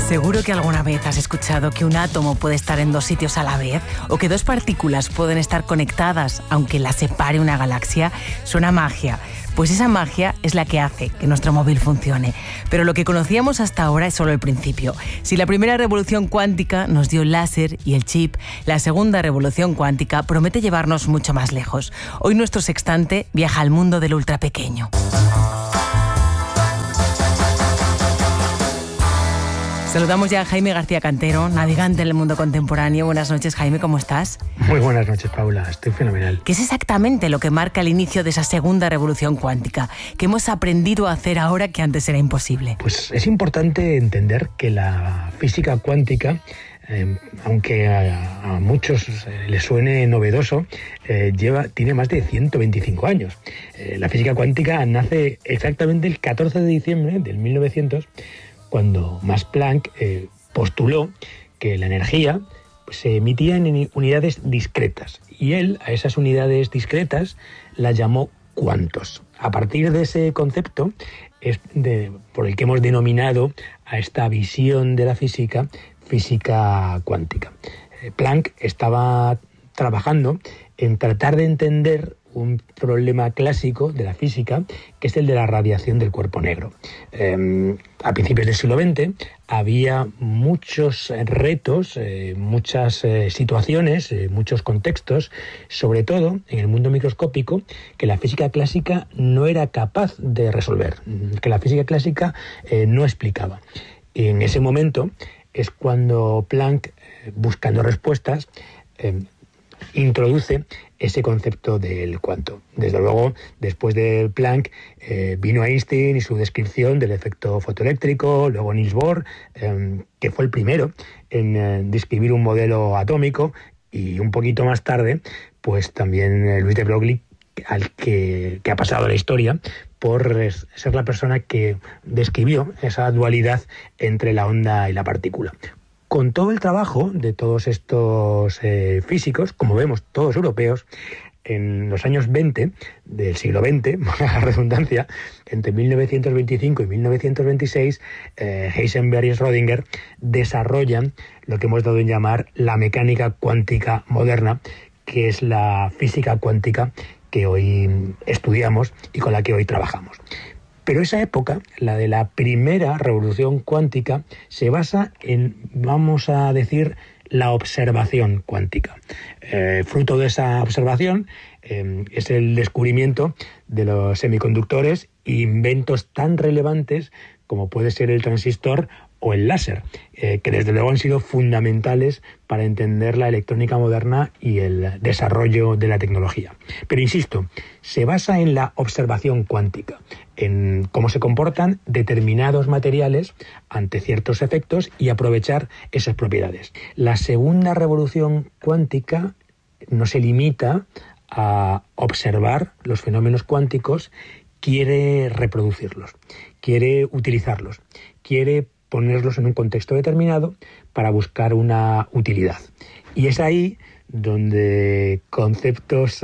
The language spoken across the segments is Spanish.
Seguro que alguna vez has escuchado que un átomo puede estar en dos sitios a la vez o que dos partículas pueden estar conectadas aunque las separe una galaxia. Suena magia. Pues esa magia es la que hace que nuestro móvil funcione. Pero lo que conocíamos hasta ahora es solo el principio. Si la primera revolución cuántica nos dio el láser y el chip, la segunda revolución cuántica promete llevarnos mucho más lejos. Hoy nuestro sextante viaja al mundo del ultrapequeño. Saludamos ya a Jaime García Cantero, navegante en el mundo contemporáneo. Buenas noches, Jaime, ¿cómo estás? Muy buenas noches, Paula. Estoy fenomenal. ¿Qué es exactamente lo que marca el inicio de esa segunda revolución cuántica? ¿Qué hemos aprendido a hacer ahora que antes era imposible? Pues es importante entender que la física cuántica, aunque a muchos les suene novedoso, tiene más de 125 años. La física cuántica nace exactamente el 14 de diciembre del 1900, cuando Max Planck postuló que la energía se emitía en unidades discretas, y él a esas unidades discretas las llamó cuantos. A partir de ese concepto por el que hemos denominado a esta visión de la física cuántica. Planck estaba trabajando en tratar de entender un problema clásico de la física, que es el de la radiación del cuerpo negro. A principios del siglo XX había muchos retos, muchas situaciones, muchos contextos, sobre todo en el mundo microscópico, que la física clásica no era capaz de resolver, que la física clásica no explicaba. Y en ese momento es cuando Planck, buscando respuestas, introduce ese concepto del cuanto. Desde luego, después de Planck vino Einstein y su descripción del efecto fotoeléctrico, luego Niels Bohr, que fue el primero en describir un modelo atómico, y un poquito más tarde, pues también Louis de Broglie, al que ha pasado a la historia por ser la persona que describió esa dualidad entre la onda y la partícula. Con todo el trabajo de todos estos físicos, como vemos, todos europeos, en los años 20 del siglo XX, la redundancia, entre 1925 y 1926, Heisenberg y Schrödinger desarrollan lo que hemos dado en llamar la mecánica cuántica moderna, que es la física cuántica que hoy estudiamos y con la que hoy trabajamos. Pero esa época, la de la primera revolución cuántica, se basa en, vamos a decir, la observación cuántica. Fruto de esa observación es el descubrimiento de los semiconductores e inventos tan relevantes como puede ser el transistor o el láser, que desde luego han sido fundamentales para entender la electrónica moderna y el desarrollo de la tecnología. Pero insisto, se basa en la observación cuántica, en cómo se comportan determinados materiales ante ciertos efectos y aprovechar esas propiedades. La segunda revolución cuántica no se limita a observar los fenómenos cuánticos, quiere reproducirlos, quiere utilizarlos, quiere ponerlos en un contexto determinado para buscar una utilidad. Y es ahí donde conceptos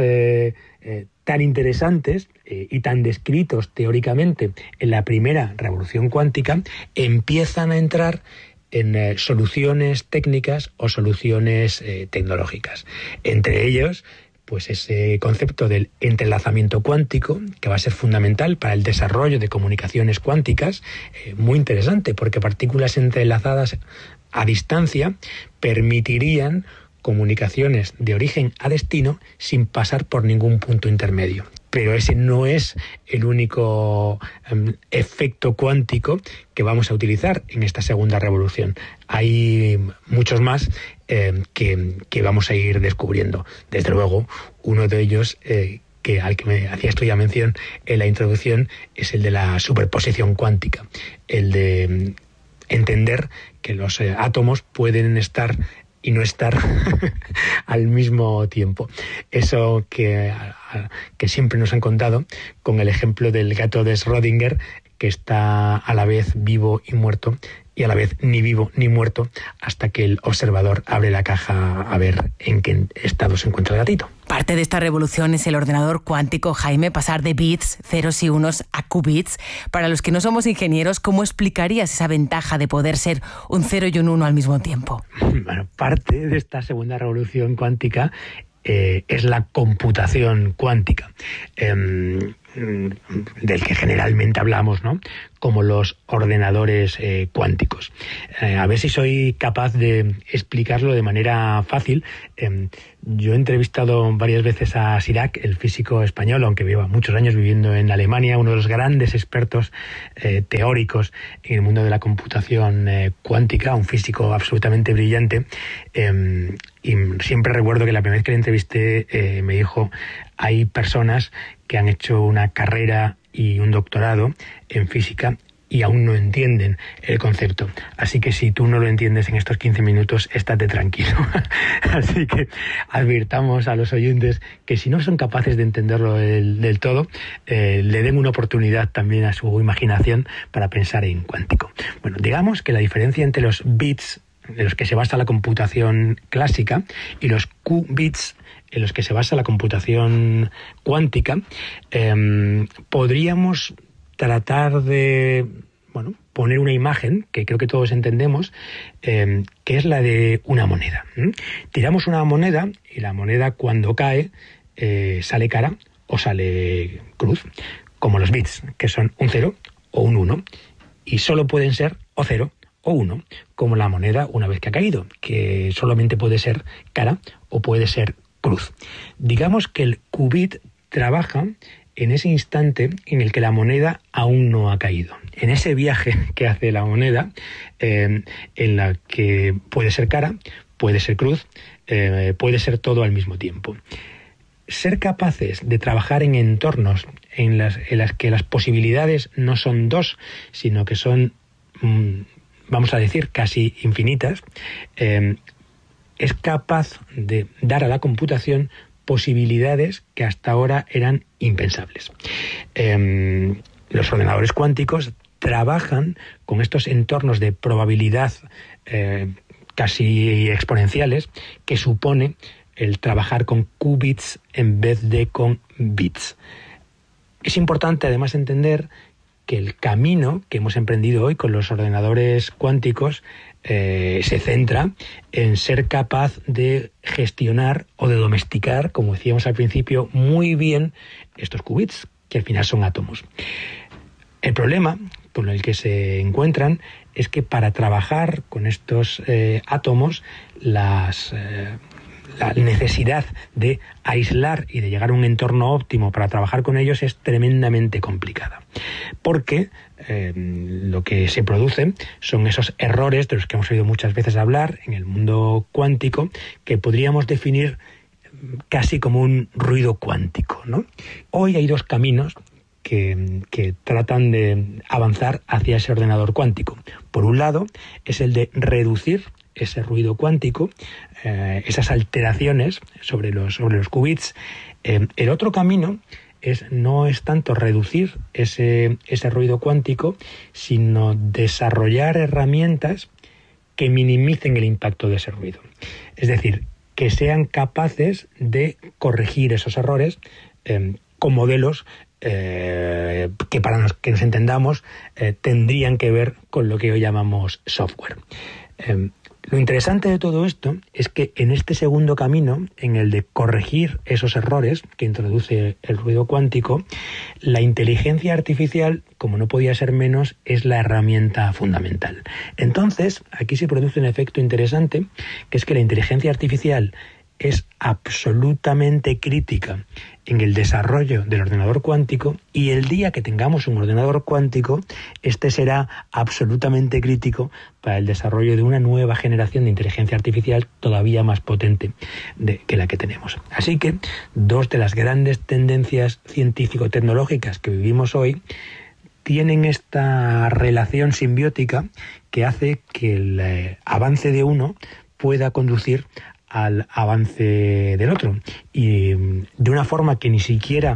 tan interesantes y tan descritos teóricamente en la primera revolución cuántica empiezan a entrar en soluciones técnicas o soluciones tecnológicas. Entre ellos, pues ese concepto del entrelazamiento cuántico, que va a ser fundamental para el desarrollo de comunicaciones cuánticas, muy interesante, porque partículas entrelazadas a distancia permitirían comunicaciones de origen a destino sin pasar por ningún punto intermedio. Pero ese no es el único efecto cuántico que vamos a utilizar en esta segunda revolución. Hay muchos más que vamos a ir descubriendo. Desde luego, uno de ellos, al que me hacías tú ya mención en la introducción, es el de la superposición cuántica. El de entender que los átomos pueden estar y no estar al mismo tiempo. Eso que siempre nos han contado con el ejemplo del gato de Schrödinger, que está a la vez vivo y muerto, y a la vez ni vivo ni muerto, hasta que el observador abre la caja a ver en qué estado se encuentra el gatito. Parte de esta revolución es el ordenador cuántico, Jaime, pasar de bits, ceros y unos, a qubits. Para los que no somos ingenieros, ¿cómo explicarías esa ventaja de poder ser un 0 y un 1 al mismo tiempo? Bueno, parte de esta segunda revolución cuántica es la computación cuántica, del que generalmente hablamos, ¿no?, como los ordenadores cuánticos. A ver si soy capaz de explicarlo de manera fácil. Yo he entrevistado varias veces a Sirac, el físico español, aunque lleva muchos años viviendo en Alemania, uno de los grandes expertos teóricos en el mundo de la computación cuántica, un físico absolutamente brillante. Y siempre recuerdo que la primera vez que le entrevisté me dijo: hay personas que han hecho una carrera y un doctorado en física y aún no entienden el concepto. Así que si tú no lo entiendes en estos 15 minutos, estate tranquilo. Así que advirtamos a los oyentes que si no son capaces de entenderlo del todo, le den una oportunidad también a su imaginación para pensar en cuántico. Bueno, digamos que la diferencia entre los bits en los que se basa la computación clásica y los qubits en los que se basa la computación cuántica, podríamos tratar de poner una imagen que creo que todos entendemos, que es la de una moneda. Tiramos una moneda y la moneda, cuando cae, sale cara o sale cruz, como los bits, que son un 0 o un 1, y solo pueden ser o 0 o 1, como la moneda una vez que ha caído, que solamente puede ser cara o puede ser cruz. Digamos que el qubit trabaja en ese instante en el que la moneda aún no ha caído. En ese viaje que hace la moneda, en la que puede ser cara, puede ser cruz, puede ser todo al mismo tiempo. Ser capaces de trabajar en entornos en las que las posibilidades no son dos, sino que son, vamos a decir, casi infinitas, es capaz de dar a la computación posibilidades que hasta ahora eran impensables. Los ordenadores cuánticos trabajan con estos entornos de probabilidad casi exponenciales que supone el trabajar con qubits en vez de con bits. Es importante además entender que el camino que hemos emprendido hoy con los ordenadores cuánticos se centra en ser capaz de gestionar o de domesticar, como decíamos al principio, muy bien estos qubits, que al final son átomos. El problema con el que se encuentran es que para trabajar con estos átomos, la necesidad de aislar y de llegar a un entorno óptimo para trabajar con ellos es tremendamente complicada. Porque lo que se produce son esos errores de los que hemos oído muchas veces hablar en el mundo cuántico, que podríamos definir casi como un ruido cuántico, ¿no? Hoy hay dos caminos que tratan de avanzar hacia ese ordenador cuántico. Por un lado, es el de reducir ese ruido cuántico, esas alteraciones sobre los qubits. El otro camino no es tanto reducir ese ruido cuántico, sino desarrollar herramientas que minimicen el impacto de ese ruido. Es decir, que sean capaces de corregir esos errores con modelos que, para que nos entendamos, tendrían que ver con lo que hoy llamamos software. Lo interesante de todo esto es que en este segundo camino, en el de corregir esos errores que introduce el ruido cuántico, la inteligencia artificial, como no podía ser menos, es la herramienta fundamental. Entonces, aquí se produce un efecto interesante, que es que la inteligencia artificial es absolutamente crítica en el desarrollo del ordenador cuántico, y el día que tengamos un ordenador cuántico, este será absolutamente crítico para el desarrollo de una nueva generación de inteligencia artificial todavía más potente que la que tenemos. Así que dos de las grandes tendencias científico-tecnológicas que vivimos hoy tienen esta relación simbiótica que hace que el avance de uno pueda conducir al avance del otro, y de una forma que ni siquiera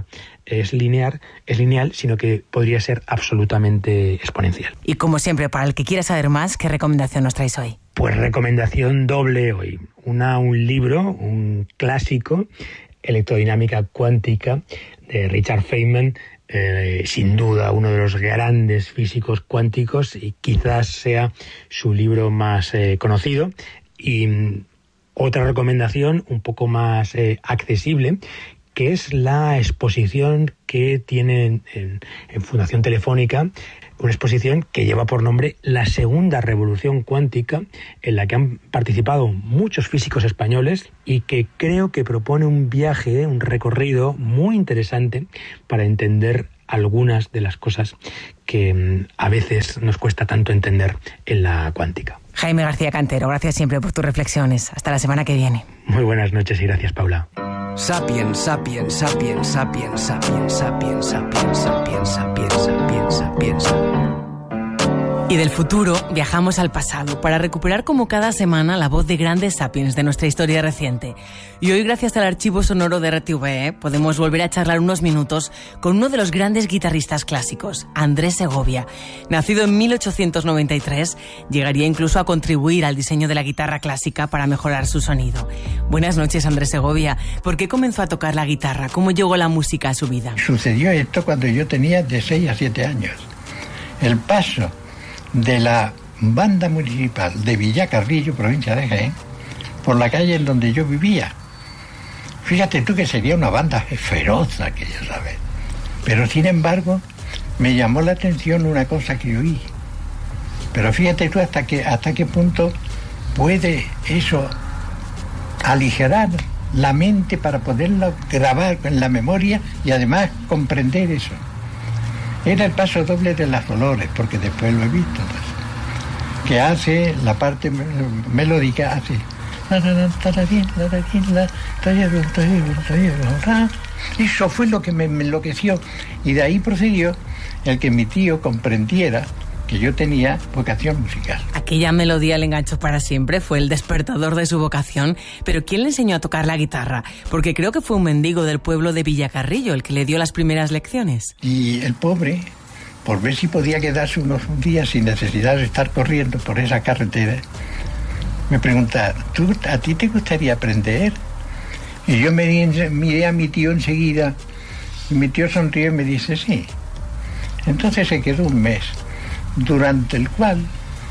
es lineal, sino que podría ser absolutamente exponencial. Y como siempre, para el que quiera saber más, ¿qué recomendación nos traéis hoy? Pues recomendación doble hoy. Un libro, un clásico, Electrodinámica cuántica, de Richard Feynman, sin duda uno de los grandes físicos cuánticos y quizás sea su libro más conocido. Y otra recomendación un poco más accesible, que es la exposición que tienen en Fundación Telefónica, una exposición que lleva por nombre La Segunda Revolución Cuántica, en la que han participado muchos físicos españoles y que creo que propone un viaje, un recorrido muy interesante para entender algunas de las cosas que a veces nos cuesta tanto entender en la cuántica. Jaime García Cantero, gracias siempre por tus reflexiones. Hasta la semana que viene. Muy buenas noches y gracias, Paula. Sapiens, sapiens, sapiens, sapiens, sapiens, sapiens, sapiens, sapiens, sapiens, sapiens, sapiens. Y del futuro viajamos al pasado para recuperar como cada semana la voz de grandes sapiens de nuestra historia reciente. Y hoy, gracias al archivo sonoro de RTV, podemos volver a charlar unos minutos con uno de los grandes guitarristas clásicos, Andrés Segovia. Nacido en 1893, llegaría incluso a contribuir al diseño de la guitarra clásica para mejorar su sonido. Buenas noches, Andrés Segovia. ¿Por qué comenzó a tocar la guitarra? ¿Cómo llegó la música a su vida? Sucedió esto cuando yo tenía de 6 a 7 años. El paso de la banda municipal de Villacarrillo, provincia de Jaén, por la calle en donde yo vivía. Fíjate tú que sería una banda feroz aquella, ¿sabes? Pero sin embargo, me llamó la atención una cosa que oí. Pero fíjate tú hasta qué punto puede eso aligerar la mente para poderlo grabar en la memoria y además comprender eso. Era el paso doble de las Dolores, porque después lo he visto, que hace la parte melódica, hace eso fue lo que me enloqueció, y de ahí procedió el que mi tío comprendiera que yo tenía vocación musical. Aquella melodía le enganchó para siempre, fue el despertador de su vocación. Pero ¿quién le enseñó a tocar la guitarra? Porque creo que fue un mendigo del pueblo de Villacarrillo el que le dio las primeras lecciones. Y el pobre, por ver si podía quedarse unos días sin necesidad de estar corriendo por esa carretera, me preguntaba, ¿a ti te gustaría aprender? Y yo miré a mi tío enseguida, y mi tío sonrió y me dice, sí. Entonces se quedó un mes, durante el cual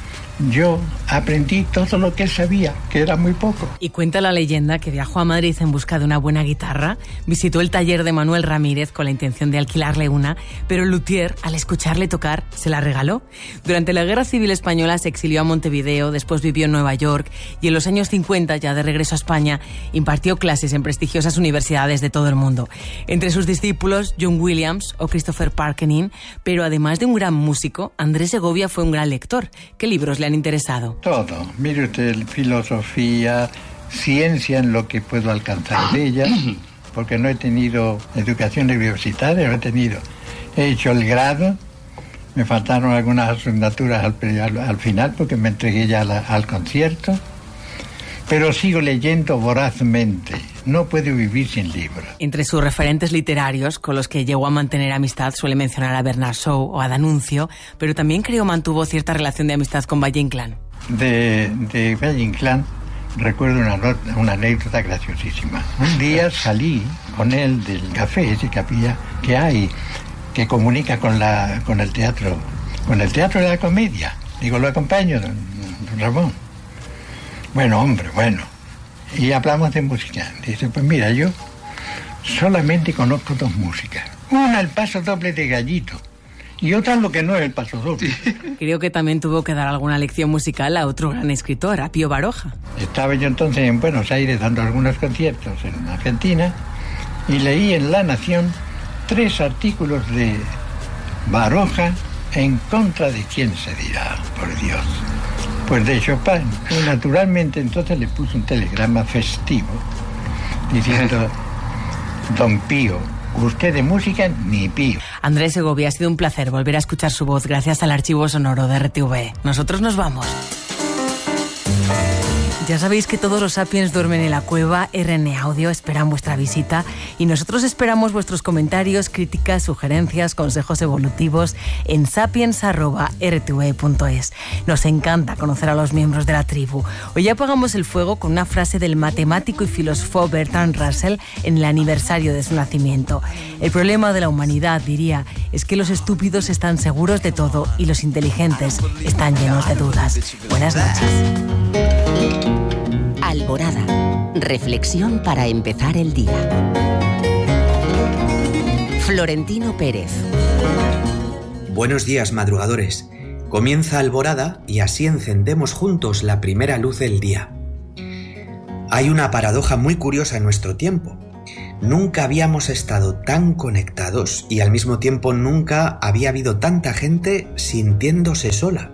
yo aprendí todo lo que él sabía, que era muy poco. Y cuenta la leyenda que viajó a Madrid en busca de una buena guitarra, visitó el taller de Manuel Ramírez con la intención de alquilarle una, pero el luthier, al escucharle tocar, se la regaló. Durante la Guerra Civil Española se exilió a Montevideo, después vivió en Nueva York y en los años 50, ya de regreso a España, impartió clases en prestigiosas universidades de todo el mundo. Entre sus discípulos, John Williams o Christopher Parkening, pero además de un gran músico, Andrés Segovia fue un gran lector. ¿Qué libros le han interesado? Todo. Mire usted, filosofía, ciencia en lo que puedo alcanzar de ella, porque no he tenido educación universitaria, he hecho el grado, me faltaron algunas asignaturas al final porque me entregué ya al concierto, pero sigo leyendo vorazmente. No puedo vivir sin libros. Entre sus referentes literarios, con los que llegó a mantener amistad, suele mencionar a Bernard Shaw o a D'Annunzio, pero también creo mantuvo cierta relación de amistad con Valle Inclán. De Valle Inclán recuerdo una anécdota graciosísima. Un día salí con él del café ese que hay, que comunica con el teatro de la comedia. Digo, lo acompaño, don Ramón. Bueno, hombre, bueno. Y hablamos de música. Dice, pues mira, yo solamente conozco 2 músicas. Una, el paso doble de Gallito, y otra lo que no es el paso doble. Creo que también tuvo que dar alguna lección musical a otro gran escritor, a Pío Baroja. Estaba yo entonces en Buenos Aires dando algunos conciertos en Argentina y leí en La Nación 3 artículos de Baroja en contra de quién se dirá, por Dios. Pues de Chopin. Y naturalmente entonces le puse un telegrama festivo diciendo, don Pío, usted de música ni pío. Andrés Segovia, ha sido un placer volver a escuchar su voz gracias al archivo sonoro de RTV. Nosotros nos vamos. Ya sabéis que todos los Sapiens duermen en la cueva. RN Audio esperan vuestra visita y nosotros esperamos vuestros comentarios, críticas, sugerencias, consejos evolutivos en sapiens@rtve.es. Nos encanta conocer a los miembros de la tribu. Hoy apagamos el fuego con una frase del matemático y filósofo Bertrand Russell en el aniversario de su nacimiento. El problema de la humanidad, diría, es que los estúpidos están seguros de todo y los inteligentes están llenos de dudas. Buenas noches. Alborada. Reflexión para empezar el día. Florentino Pérez. Buenos días, madrugadores. Comienza Alborada y así encendemos juntos la primera luz del día. Hay una paradoja muy curiosa en nuestro tiempo. Nunca habíamos estado tan conectados y al mismo tiempo nunca había habido tanta gente sintiéndose sola.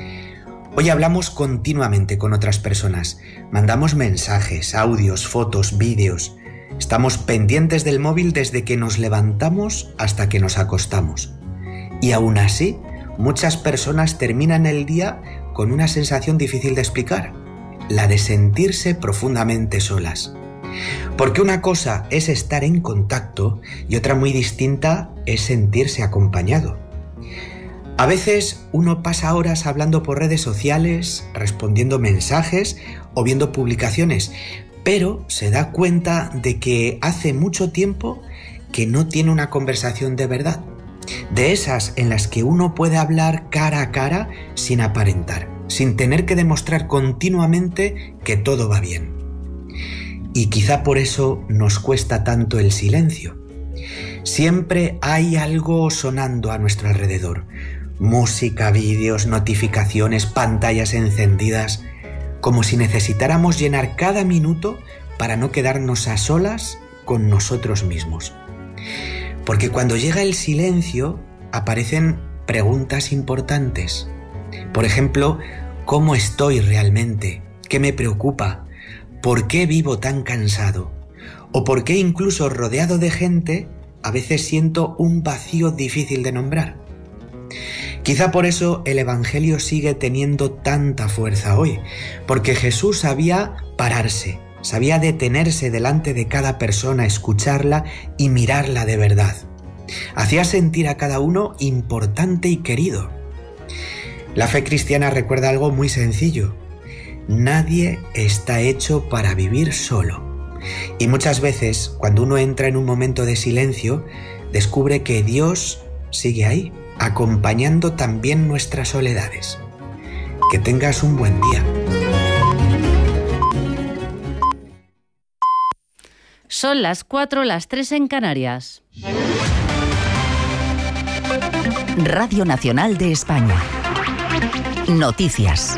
Hoy hablamos continuamente con otras personas, mandamos mensajes, audios, fotos, vídeos. Estamos pendientes del móvil desde que nos levantamos hasta que nos acostamos. Y aún así, muchas personas terminan el día con una sensación difícil de explicar, la de sentirse profundamente solas. Porque una cosa es estar en contacto y otra muy distinta es sentirse acompañado. A veces uno pasa horas hablando por redes sociales, respondiendo mensajes o viendo publicaciones, pero se da cuenta de que hace mucho tiempo que no tiene una conversación de verdad, de esas en las que uno puede hablar cara a cara sin aparentar, sin tener que demostrar continuamente que todo va bien. Y quizá por eso nos cuesta tanto el silencio. Siempre hay algo sonando a nuestro alrededor. Música, vídeos, notificaciones, pantallas encendidas, como si necesitáramos llenar cada minuto para no quedarnos a solas con nosotros mismos. Porque cuando llega el silencio, aparecen preguntas importantes. Por ejemplo, ¿cómo estoy realmente? ¿Qué me preocupa? ¿Por qué vivo tan cansado? ¿O por qué incluso rodeado de gente a veces siento un vacío difícil de nombrar? Quizá por eso el Evangelio sigue teniendo tanta fuerza hoy, porque Jesús sabía pararse, sabía detenerse delante de cada persona, escucharla y mirarla de verdad. Hacía sentir a cada uno importante y querido. La fe cristiana recuerda algo muy sencillo. Nadie está hecho para vivir solo. Y muchas veces, cuando uno entra en un momento de silencio, descubre que Dios sigue ahí, acompañando también nuestras soledades. Que tengas un buen día. Son las 4, las 3 en Canarias. Radio Nacional de España. Noticias.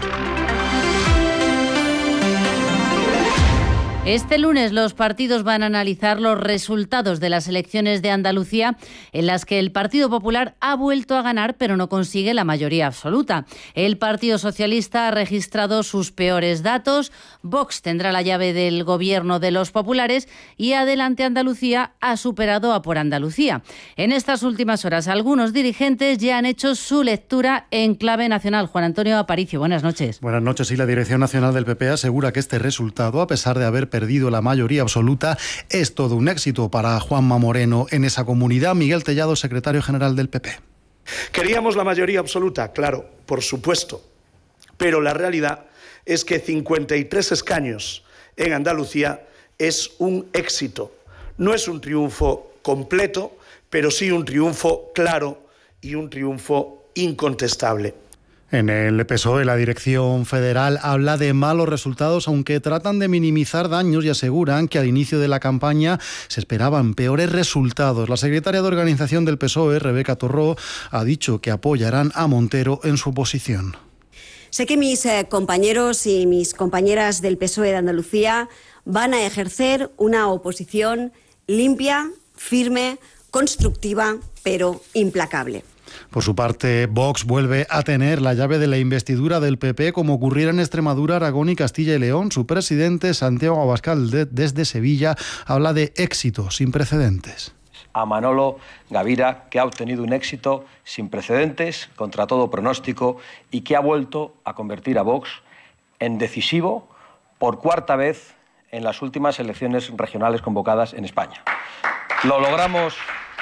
Este lunes los partidos van a analizar los resultados de las elecciones de Andalucía, en las que el Partido Popular ha vuelto a ganar, pero no consigue la mayoría absoluta. El Partido Socialista ha registrado sus peores datos, Vox tendrá la llave del gobierno de los populares y Adelante Andalucía ha superado a Por Andalucía. En estas últimas horas, algunos dirigentes ya han hecho su lectura en clave nacional. Juan Antonio Aparicio, buenas noches. Buenas noches. Y la Dirección Nacional del PP asegura que este resultado, a pesar de haber perdido la mayoría absoluta, es todo un éxito para Juanma Moreno en esa comunidad. Miguel Tellado, secretario general del PP. Queríamos la mayoría absoluta, claro, por supuesto, pero la realidad es que 53 escaños en Andalucía es un éxito. No es un triunfo completo, pero sí un triunfo claro y un triunfo incontestable. En el PSOE, la dirección federal habla de malos resultados, aunque tratan de minimizar daños y aseguran que al inicio de la campaña se esperaban peores resultados. La secretaria de organización del PSOE, Rebeca Torró, ha dicho que apoyarán a Montero en su oposición. Sé que mis compañeros y mis compañeras del PSOE de Andalucía van a ejercer una oposición limpia, firme, constructiva, pero implacable. Por su parte, Vox vuelve a tener la llave de la investidura del PP, como ocurriera en Extremadura, Aragón y Castilla y León. Su presidente, Santiago Abascal, desde Sevilla, habla de éxito sin precedentes. A Manolo Gavira, que ha obtenido un éxito sin precedentes, contra todo pronóstico, y que ha vuelto a convertir a Vox en decisivo por cuarta vez en las últimas elecciones regionales convocadas en España. Lo logramos.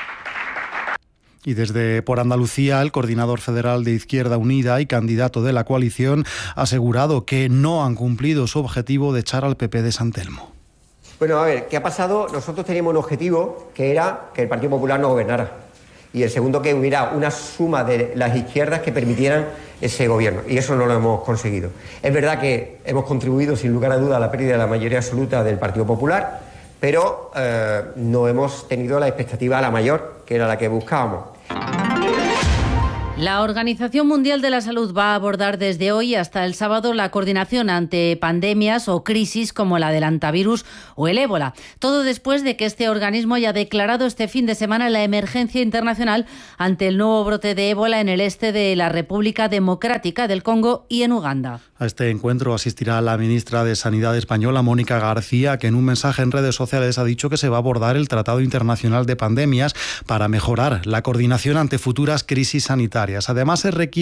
Y desde por Andalucía, el coordinador federal de Izquierda Unida y candidato de la coalición ha asegurado que no han cumplido su objetivo de echar al PP de San Telmo. Bueno, a ver, ¿qué ha pasado? Nosotros teníamos un objetivo que era que el Partido Popular no gobernara. Y el segundo, que hubiera una suma de las izquierdas que permitieran ese gobierno. Y eso no lo hemos conseguido. Es verdad que hemos contribuido, sin lugar a duda, a la pérdida de la mayoría absoluta del Partido Popular, pero no hemos tenido la expectativa la mayor, que era la que buscábamos. La Organización Mundial de la Salud va a abordar desde hoy hasta el sábado la coordinación ante pandemias o crisis como la del hantavirus o el ébola. Todo después de que este organismo haya declarado este fin de semana la emergencia internacional ante el nuevo brote de ébola en el este de la República Democrática del Congo y en Uganda. A este encuentro asistirá la ministra de Sanidad española, Mónica García, que en un mensaje en redes sociales ha dicho que se va a abordar el Tratado Internacional de Pandemias para mejorar la coordinación ante futuras crisis sanitarias. Además,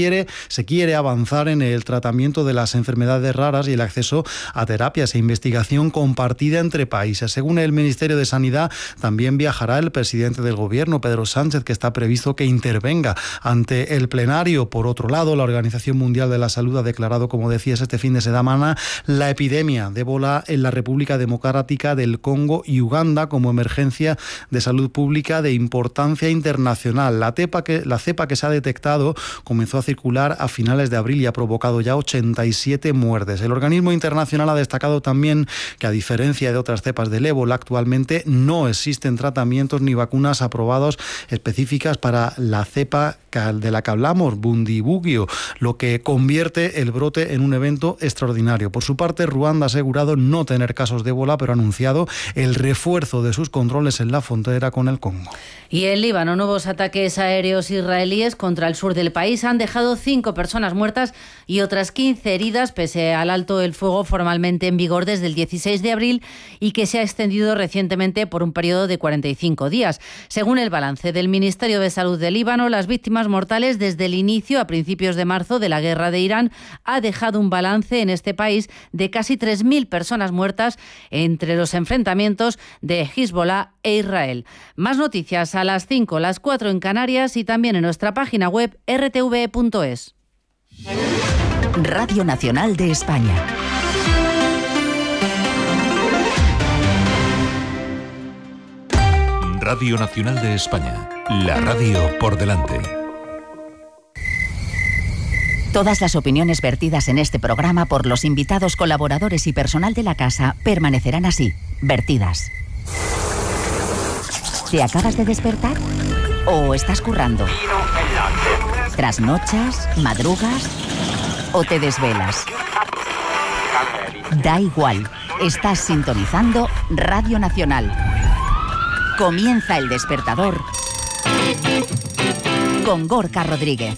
se quiere avanzar en el tratamiento de las enfermedades raras y el acceso a terapias e investigación compartida entre países. Según el Ministerio de Sanidad, también viajará el presidente del Gobierno, Pedro Sánchez, que está previsto que intervenga ante el plenario. Por otro lado, la Organización Mundial de la Salud ha declarado, como decías, este fin de semana la epidemia de ébola en la República Democrática del Congo y Uganda como emergencia de salud pública de importancia internacional. La cepa que se ha detectado comenzó a circular a finales de abril y ha provocado ya 87 muertes. El organismo internacional ha destacado también que, a diferencia de otras cepas del ébola, actualmente no existen tratamientos ni vacunas aprobados específicas para la cepa de la que hablamos, Bundibugyo, lo que convierte el brote en un evento extraordinario. Por su parte, Ruanda ha asegurado no tener casos de ébola, pero ha anunciado el refuerzo de sus controles en la frontera con el Congo. Y en Líbano, nuevos ataques aéreos israelíes contra el sur del país han dejado 5 personas muertas y otras 15 heridas, pese al alto el fuego formalmente en vigor desde el 16 de abril y que se ha extendido recientemente por un periodo de 45 días. Según el balance del Ministerio de Salud de Líbano, las víctimas mortales desde el inicio, a principios de marzo, de la guerra de Irán, ha dejado un balance en este país de casi 3.000 personas muertas entre los enfrentamientos de Hezbollah e Israel. Más noticias a las 5, las 4 en Canarias y también en nuestra página web rtv.es. Radio Nacional de España. Radio Nacional de España. La radio por delante. Todas las opiniones vertidas en este programa por los invitados, colaboradores y personal de la casa permanecerán así, vertidas. ¿Te acabas de despertar? ¿O estás currando? ¿Trasnochas? ¿Madrugas? ¿O te desvelas? Da igual, estás sintonizando Radio Nacional. Comienza El Despertador con Gorka Rodríguez.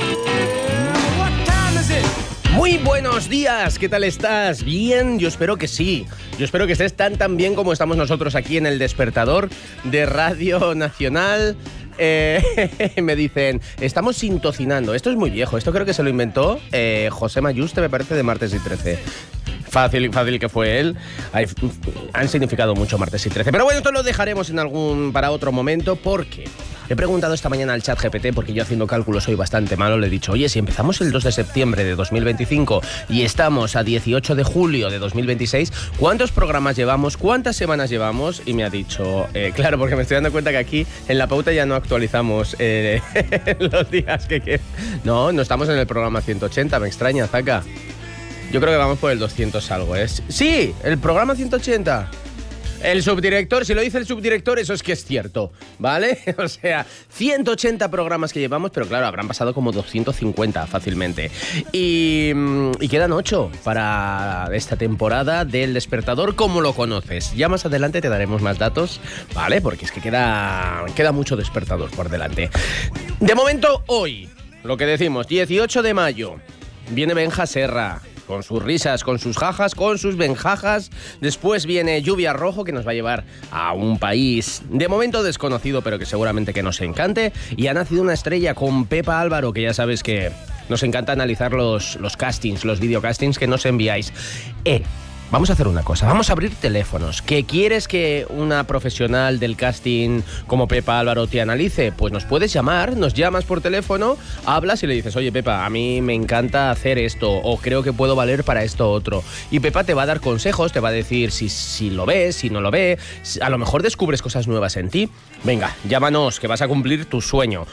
Muy buenos días, ¿qué tal estás? ¿Bien? Yo espero que sí. Yo espero que estés tan bien como estamos nosotros aquí en El Despertador de Radio Nacional. Me dicen, estamos sintocinando. Esto es muy viejo, esto creo que se lo inventó José Mayuste, me parece, de Martes y 13. Fácil que fue él. Han significado mucho Martes y 13. Pero bueno, esto lo dejaremos para otro momento, porque he preguntado esta mañana al ChatGPT, porque yo haciendo cálculos soy bastante malo. Le he dicho, oye, si empezamos el 2 de septiembre de 2025 y estamos a 18 de julio de 2026, ¿cuántos programas llevamos? ¿Cuántas semanas llevamos? Y me ha dicho, claro, porque me estoy dando cuenta que aquí en la pauta ya no actualizamos los días que quedan. No estamos en el programa 180, me extraña, Zaka. Yo creo que vamos por el 200 algo, ¿eh? Sí, el programa 180. El subdirector, si lo dice el subdirector, eso es que es cierto, ¿vale? O sea, 180 programas que llevamos, pero claro, habrán pasado como 250 fácilmente. Y quedan 8 para esta temporada del Despertador, como lo conoces. Ya más adelante te daremos más datos, ¿vale? Porque es que queda mucho Despertador por delante. De momento, hoy, lo que decimos, 18 de mayo, viene Benja Serra. Con sus risas, con sus jajas, con sus benjajas. Después viene Lluvia Rojo, que nos va a llevar a un país de momento desconocido, pero que seguramente que nos encante. Y ha nacido una estrella con Pepa Álvaro, que ya sabes que nos encanta analizar los castings, los videocastings que nos enviáis. Vamos a hacer una cosa, vamos a abrir teléfonos. ¿Que quieres que una profesional del casting como Pepa Álvaro te analice? Pues nos puedes llamar, nos llamas por teléfono, hablas y le dices, oye Pepa, a mí me encanta hacer esto o creo que puedo valer para esto otro. Y Pepa te va a dar consejos, te va a decir si lo ves, si no lo ves, a lo mejor descubres cosas nuevas en ti. Venga, llámanos, que vas a cumplir tu sueño.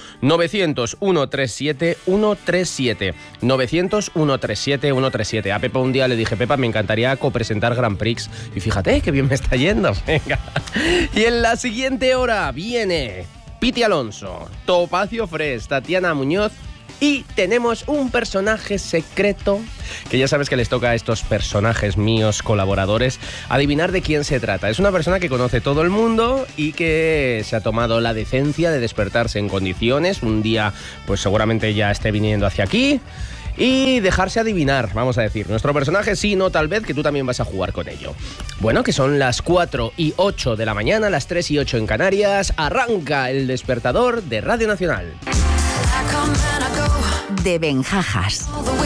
900-137-137. 900-137-137. A Pepa un día le dije, Pepa, me encantaría presentar Grand Prix. Y fíjate, qué bien me está yendo. Venga. Y en la siguiente hora viene Piti Alonso, Topacio Fresh, Tatiana Muñoz y tenemos un personaje secreto que ya sabes que les toca a estos personajes míos, colaboradores, adivinar de quién se trata. Es una persona que conoce todo el mundo y que se ha tomado la decencia de despertarse en condiciones. Un día, pues seguramente ya esté viniendo hacia aquí. Y dejarse adivinar, vamos a decir. Nuestro personaje sí, no, tal vez, que tú también vas a jugar con ello. Bueno, que son las 4:08 de la mañana, las 3:08 en Canarias. Arranca el despertador de Radio Nacional. De Benjajas.